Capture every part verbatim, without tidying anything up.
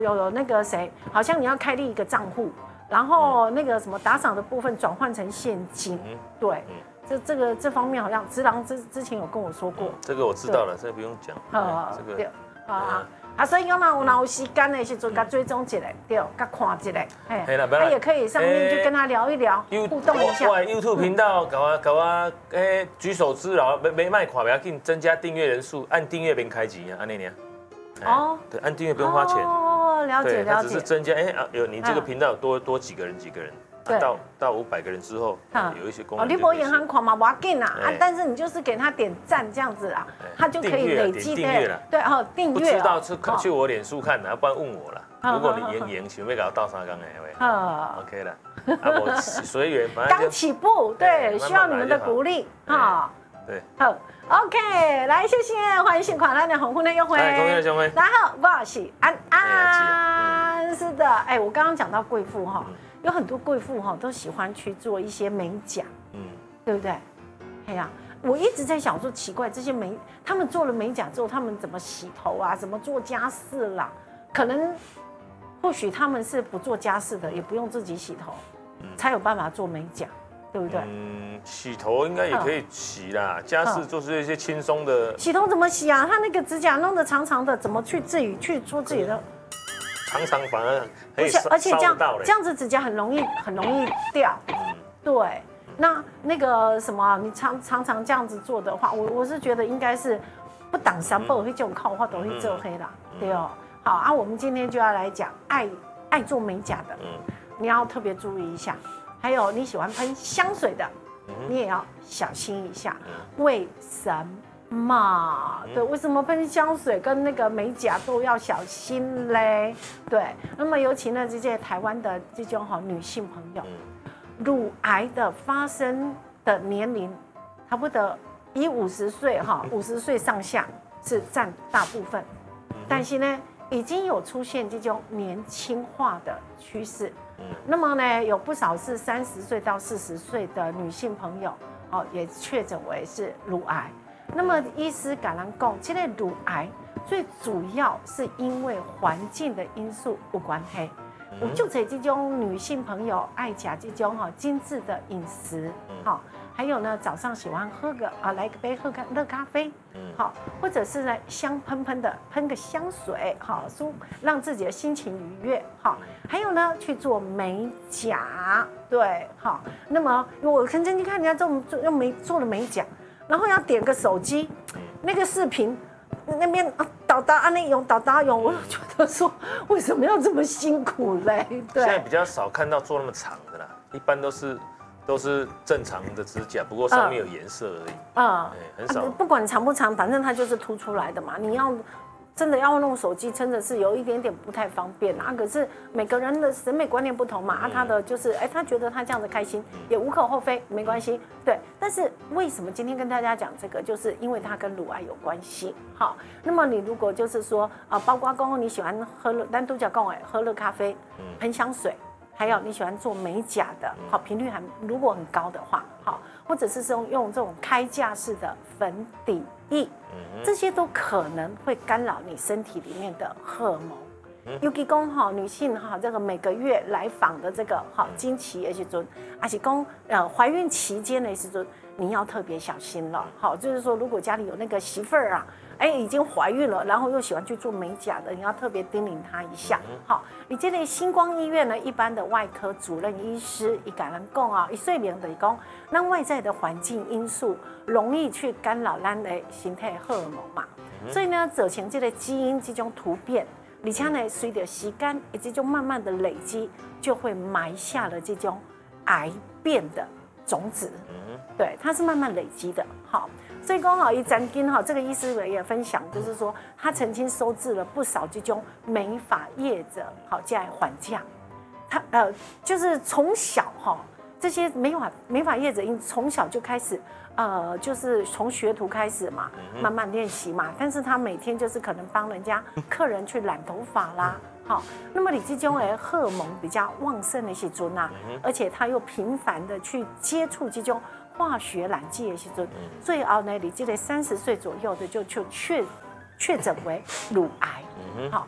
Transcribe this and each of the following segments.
有有那个谁，好像你要开立一个账户，然后那个什么打赏的部分转换成现金，对。这这个这方面好像直郎之之前有跟我说过， 嗯、这个我知道了，这个不用讲。 呃，这个啊啊，所以讲嘛，有哪有时间的时阵，甲追踪一下，对，甲看一下，哎，他也可以上面就跟他聊一聊，互动一下。 我 YouTube 频道搞啊搞啊，哎，举手之劳，没没卖款，不要紧，增加订阅人数，按订阅免开机啊，按那年。哦，对，按订阅不用花钱。 哦，了解了解。 它只是增加，哎，有你这个频道有多多几个人，几个人。到到五百个人之后，有一些功能。哦， 你不银行款嘛，不要紧啦啊，但是你就是给他点赞这样子啊，他就可以累积订阅了。 对哦，订阅。 不知道去去我脸书看的，要不然问我啦。如果你赢赢，想要搞到三缸的，好 OK 了。啊，我随缘，反正刚起步，对，需要你们的鼓励哈。 对， 好 ，OK， 来，谢谢，欢迎新款来的红婚的优惠。 哎，恭喜恭喜。 然后我是安安，是的，哎，我刚刚讲到贵妇哈。有很多贵妇哈都喜欢去做一些美甲，嗯，对不对？哎呀，我一直在想说奇怪，这些美他们做了美甲之后，他们怎么洗头啊？怎么做家事啦？可能或许他们是不做家事的，也不用自己洗头，嗯、才有办法做美甲，对不对？ 嗯，洗头应该也可以洗啦，家事就是一些轻松的。 洗头怎么洗啊？他那个指甲弄得长长的，怎么去自己去做自己的？ 常常反而可以而且而且这样这样子指甲很容易很容易掉，嗯、对。那那个什么，你常常常这样子做的话，我我是觉得应该是不挡三步会这种靠话都会做黑啦，嗯、对哦。好啊，我们今天就要来讲爱爱做美甲的，嗯、你要特别注意一下。还有你喜欢喷香水的，嗯、你也要小心一下，嗯、为什么？嘛，对，为什么喷香水跟那个美甲都要小心嘞？对，那么尤其呢，这些台湾的这种哈女性朋友，乳癌的发生的年龄，差不多以五十岁哈，五十岁上下是占大部分，但是呢，已经有出现这种年轻化的趋势。那么呢，有不少是三十岁到四十岁的女性朋友，哦，也确诊为是乳癌。那么，医师敢人讲，这个乳癌最主要是因为环境的因素有关系。有就这这种女性朋友爱吃这种哈精致的饮食，好，还有呢早上喜欢喝个啊来个杯喝个热咖啡，好，或者是呢香喷喷的喷个香水，好，舒让自己的心情愉悦，好，还有呢去做美甲，对，好，那么我曾经看人家做做用美做了美甲。然后要点个手机，那个视频那边啊，导导啊那用导导用，我觉得说为什么要这么辛苦嘞？对， 现在比较少看到做那么长的啦，一般都是都是正常的指甲，不过上面有颜色而已。嗯，很少。 不管长不长，反正它就是凸出来的嘛。你要真的要弄手机，真的是有一点点不太方便啊。可是每个人的审美观念不同嘛，啊，他的就是哎，他觉得他这样子开心，也无可厚非，没关系。对，但是为什么今天跟大家讲这个，就是因为它跟乳癌有关系。好，那么你如果就是说啊，包括刚刚你喜欢喝热，单独讲讲哎，喝热咖啡，喷香水。还有你喜欢做美甲的，好频率还如果很高的话，好，或者是用用这种开架式的粉底液，这些都可能会干扰你身体里面的荷尔蒙。尤其讲哈，女性哈，这个每个月来访的这个哈经期的时阵，而且讲呃怀孕期间的时阵，你要特别小心了。好，就是说如果家里有那个媳妇儿啊。哎，已经怀孕了，然后又喜欢去做美甲的，你要特别叮咛他一下。好，你这类星光医院呢，一般的外科主任医师一感人讲啊，一岁零的讲，那外在的环境因素容易去干扰咱的身体荷尔蒙嘛，所以呢，造成这个基因这种突变，而且呢，随着时间以这种慢慢的累积，就会埋下了这种癌变的种子。对，它是慢慢累积的。好。所以刚好一张金哈，这个医师也分享，就是说他曾经收治了不少这种美发业者，好在还价。他呃，就是从小哈，这些美发美发业者因从小就开始，呃，就是从学徒开始嘛，慢慢练习嘛。但是他每天就是可能帮人家客人去染头发啦，好。那么你这种诶荷尔蒙比较旺盛的时阵啊，而且他又频繁的去接触这种。化学染剂的时候，最后呢，你这个三十岁左右的就就确确诊为乳癌。好，那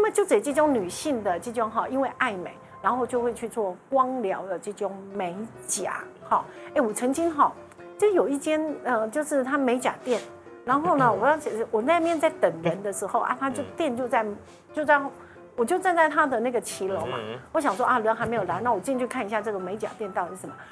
那么就这这种女性的这种哈，因为爱美，然后就会去做光疗的这种美甲哈。哎，我曾经哈，就有一间呃，就是它美甲店，然后呢，我要我那边在等人的时候啊，他就店就在就在。我就站在他的那个骑楼嘛，我想说啊，人还没有来，那我进去看一下这个美甲店到底是什么。